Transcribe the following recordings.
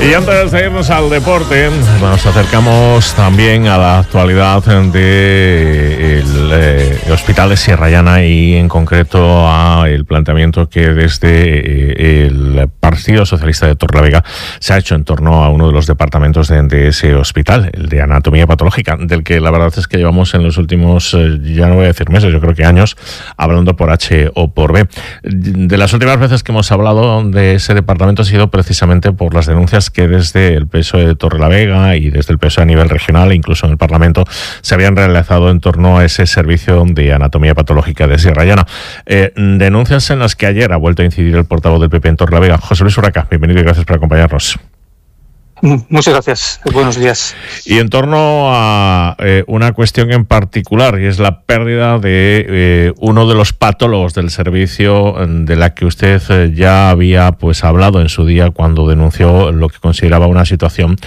Y antes de irnos al deporte, nos acercamos también a la actualidad del Hospital de Sierra Llana y en concreto a el planteamiento que desde el Partido Socialista de Torrelavega se ha hecho en torno a uno de los departamentos de ese hospital, el de anatomía patológica, del que la verdad es que llevamos en los últimos, ya no voy a decir meses, yo creo que años, hablando por H o por B. De las últimas veces que hemos hablado de ese departamento ha sido precisamente por las denuncias que desde el PSOE de Torrelavega y desde el PSOE a nivel regional e incluso en el Parlamento se habían realizado en torno a ese servicio de anatomía patológica de Sierra Llana. Denuncias en las que ayer ha vuelto a incidir el portavoz del PP en Torrelavega, José Luis Urraca. Bienvenido y gracias por acompañarnos. Muchas gracias. Buenos días. Y en torno a una cuestión en particular, y es la pérdida de uno de los patólogos del servicio, de la que usted ya había hablado en su día cuando denunció lo que consideraba una situación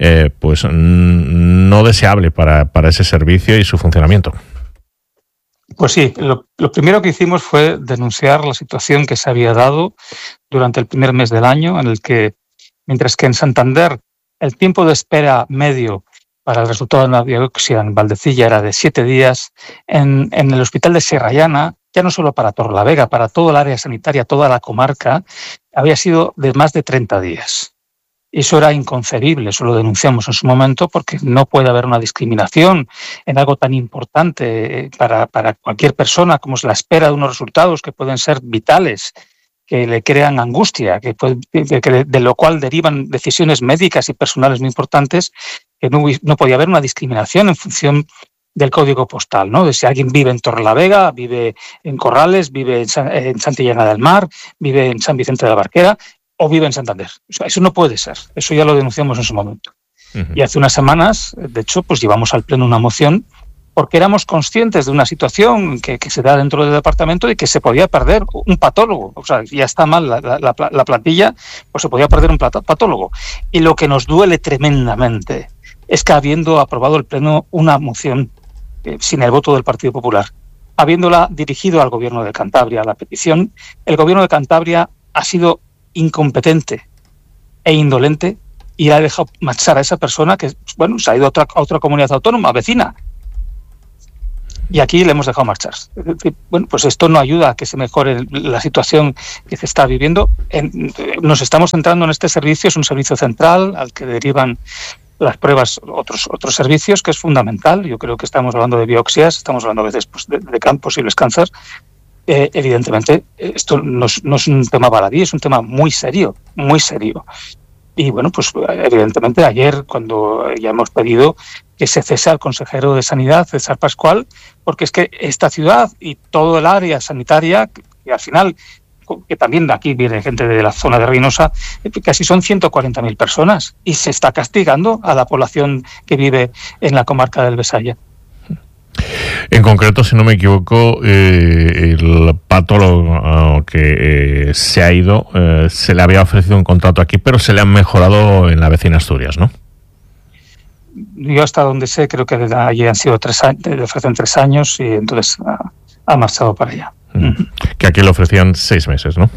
no deseable para ese servicio y su funcionamiento. Pues sí, lo primero que hicimos fue denunciar la situación que se había dado durante el primer mes del año, en el que, mientras que en Santander el tiempo de espera medio para el resultado de una biopsia en Valdecilla era de 7 días, en el hospital de Sierra Llana, ya no solo para Torrelavega, para todo el área sanitaria, toda la comarca, había sido de más de 30 días. Y eso era inconcebible, eso lo denunciamos en su momento, porque no puede haber una discriminación en algo tan importante para cualquier persona como es la espera de unos resultados que pueden ser vitales, que le crean angustia, de lo cual derivan decisiones médicas y personales muy importantes, que no podía haber una discriminación en función del código postal, ¿no? De si alguien vive en Torrelavega, vive en Corrales, vive en Santillana del Mar, vive en San Vicente de la Barquera o vive en Santander. O sea, eso no puede ser. Eso ya lo denunciamos en su momento. Uh-huh. Y hace unas semanas, de hecho, llevamos al Pleno una moción porque éramos conscientes de una situación que se da dentro del departamento y que se podía perder un patólogo. O sea, ya está mal la plantilla, pues se podía perder un patólogo. Y lo que nos duele tremendamente es que, habiendo aprobado el Pleno una moción sin el voto del Partido Popular, habiéndola dirigido al Gobierno de Cantabria, la petición, el Gobierno de Cantabria ha sido incompetente e indolente y ha dejado marchar a esa persona que, se ha ido a otra comunidad autónoma vecina. Y aquí le hemos dejado marchar. Pues esto no ayuda a que se mejore la situación que se está viviendo. Nos estamos centrando en este servicio, es un servicio central al que derivan las pruebas otros servicios, que es fundamental. Yo creo que estamos hablando de biopsias, estamos hablando a veces de posibles cánceres. Evidentemente, esto no es un tema baladí, es un tema muy serio, muy serio. Y evidentemente ayer, cuando ya hemos pedido que se cese al consejero de Sanidad, César Pascual, porque es que esta ciudad y todo el área sanitaria, que al final, que también de aquí viene gente de la zona de Reynosa, casi son 140.000 personas, y se está castigando a la población que vive en la comarca del Besaya. En concreto, si no me equivoco, el patólogo que se ha ido, se le había ofrecido un contrato aquí, pero se le han mejorado en la vecina Asturias, ¿no? Yo hasta donde sé, creo que allí han sido 3 años, le ofrecen 3 años y entonces ha marchado para allá. Que aquí le ofrecían 6 meses, ¿no?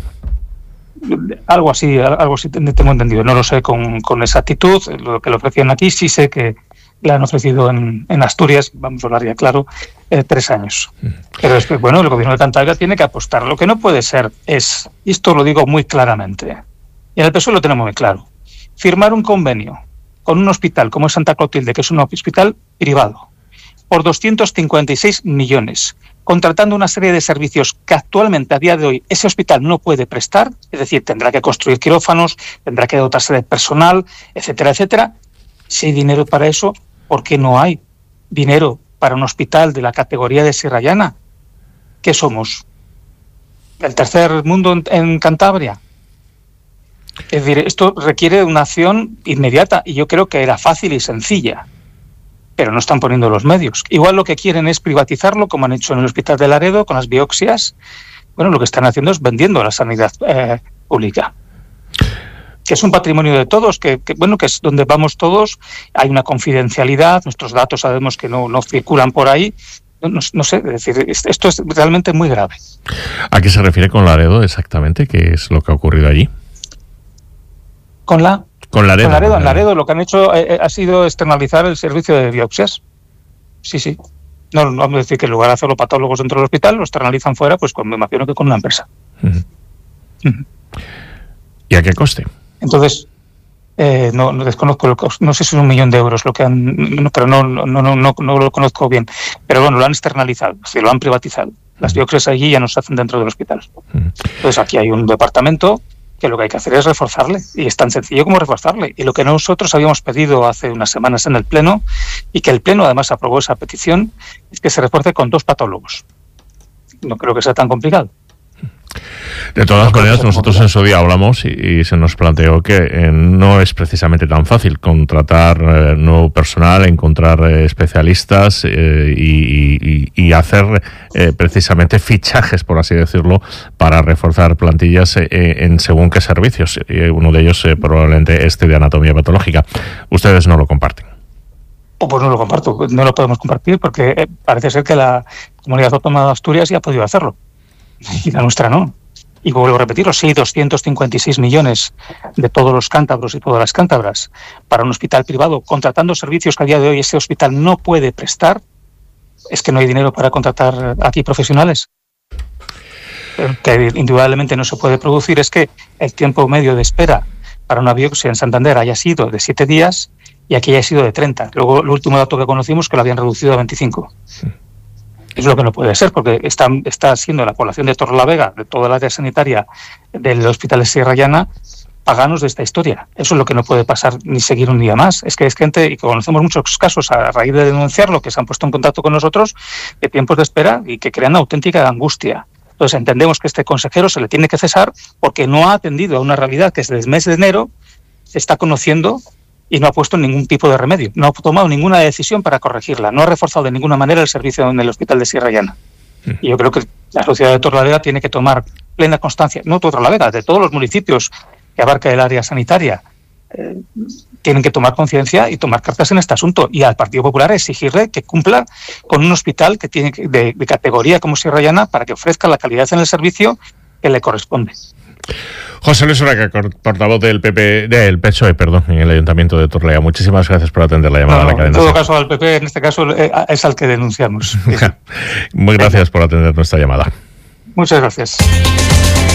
Algo así tengo entendido. No lo sé con exactitud, lo que le ofrecían aquí. Sí sé que le han ofrecido en Asturias, vamos a hablar ya claro, 3 años. Pero es que, el Gobierno de Cantabria tiene que apostar. Lo que no puede ser es, y esto lo digo muy claramente, y en el PSOE lo tenemos muy claro, firmar un convenio con un hospital como es Santa Clotilde, que es un hospital privado, por 256 millones, contratando una serie de servicios que actualmente, a día de hoy, ese hospital no puede prestar, es decir, tendrá que construir quirófanos, tendrá que dotarse de personal, etcétera, etcétera. Si hay dinero para eso, ¿por qué no hay dinero para un hospital de la categoría de Sierra Llana? ¿Qué somos? ¿El tercer mundo en Cantabria? Es decir, esto requiere una acción inmediata y yo creo que era fácil y sencilla, pero no están poniendo los medios. Igual lo que quieren es privatizarlo, como han hecho en el Hospital de Laredo con las biopsias. Lo que están haciendo es vendiendo la sanidad pública, que es un patrimonio de todos, que es donde vamos todos. Hay una confidencialidad, nuestros datos sabemos que no circulan por ahí. No sé, es decir, esto es realmente muy grave. ¿A qué se refiere con Laredo exactamente? ¿Qué es lo que ha ocurrido allí? Con Con Laredo. En Laredo lo que han hecho ha sido externalizar el servicio de biopsias. Sí. No vamos a decir que en lugar de hacerlo patólogos dentro del hospital, lo externalizan fuera, pues me imagino que con una empresa. ¿Y a qué coste? Entonces, no desconozco, no sé si es 1 millón de euros lo que han, pero no lo conozco bien. Pero bueno, lo han externalizado, lo han privatizado. Las biopsias allí ya no se hacen dentro del hospital. Entonces aquí hay un departamento que lo que hay que hacer es reforzarle, y es tan sencillo como reforzarle. Y lo que nosotros habíamos pedido hace unas semanas en el Pleno, y que el Pleno además aprobó esa petición, es que se refuerce con 2 patólogos. No creo que sea tan complicado. De todas maneras, nosotros en su día hablamos y se nos planteó que no es precisamente tan fácil contratar nuevo personal, encontrar especialistas y hacer precisamente fichajes, por así decirlo, para reforzar plantillas en según qué servicios. Uno de ellos probablemente este de anatomía patológica. Ustedes no lo comparten. Pues no lo comparto, no lo podemos compartir porque parece ser que la Comunidad Autónoma de Asturias ya ha podido hacerlo. Y la nuestra no. Y vuelvo a repetirlo, sí, 256 millones de todos los cántabros y todas las cántabras para un hospital privado, contratando servicios que a día de hoy ese hospital no puede prestar. Es que no hay dinero para contratar aquí profesionales. Que indudablemente no se puede producir es que el tiempo medio de espera para una biopsia en Santander haya sido de 7 días y aquí haya sido de 30. Luego, el último dato que conocimos que lo habían reducido a 25. Es lo que no puede ser, porque está siendo la población de Torrelavega, de toda la área sanitaria del Hospital de Sierra Llana, paganos de esta historia. Eso es lo que no puede pasar ni seguir un día más. Es que es gente, y conocemos muchos casos a raíz de denunciarlo, que se han puesto en contacto con nosotros, de tiempos de espera y que crean auténtica angustia. Entonces entendemos que este consejero se le tiene que cesar porque no ha atendido a una realidad que desde el mes de enero se está conociendo y no ha puesto ningún tipo de remedio, no ha tomado ninguna decisión para corregirla, no ha reforzado de ninguna manera el servicio en el Hospital de Sierra Llana. Y yo creo que la sociedad de Torrelavega tiene que tomar plena constancia, no de Torrelavega, de todos los municipios que abarca el área sanitaria, tienen que tomar conciencia y tomar cartas en este asunto, y al Partido Popular exigirle que cumpla con un hospital que tiene de categoría como Sierra Llana para que ofrezca la calidad en el servicio que le corresponde. José Luis Uraca, portavoz del PSOE, en el Ayuntamiento de Torrelavega. Muchísimas gracias por atender la llamada a la cadena. En todo caso, al PP, en este caso, es al que denunciamos. Muy gracias por atender nuestra llamada. Muchas gracias.